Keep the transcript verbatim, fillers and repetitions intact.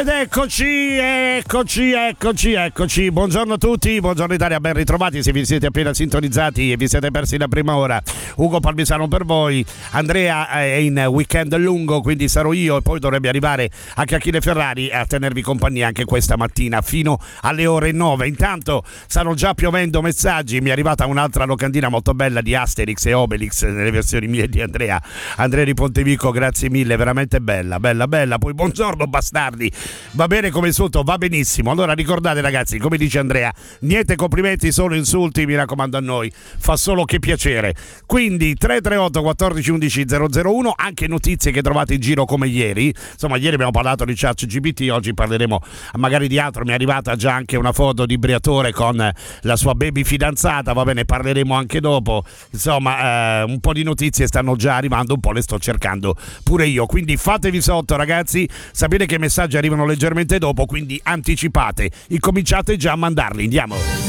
Ed eccoci, eccoci, eccoci, eccoci. Buongiorno a tutti, buongiorno Italia, ben ritrovati se vi siete appena sintonizzati e vi siete persi la prima ora. Ugo Palmisano per voi, Andrea è in weekend lungo, quindi sarò io e poi dovrebbe arrivare anche Achille Ferrari a tenervi compagnia anche questa mattina fino alle ore nove. Intanto stanno già piovendo messaggi, mi è arrivata un'altra locandina molto bella di Asterix e Obelix nelle versioni mie di Andrea. Andrea di Pontevico, grazie mille, veramente bella, bella, bella. Poi buongiorno bastardi. Va bene come sotto, va benissimo. Allora ricordate ragazzi, come dice Andrea, niente complimenti, solo insulti, mi raccomando a noi, fa solo che piacere. Quindi tre tre otto quattordici undici zero zero uno, anche notizie che trovate in giro come ieri. Insomma, ieri abbiamo parlato di ChatGPT, oggi parleremo magari di altro. Mi è arrivata già anche una foto di Briatore con la sua baby fidanzata, va bene, parleremo anche dopo. Insomma, eh, un po' di notizie stanno già arrivando, un po' le sto cercando pure io. Quindi fatevi sotto ragazzi, sapete che i messaggi arrivano leggermente dopo, quindi anticipate, incominciate già a mandarli, andiamo.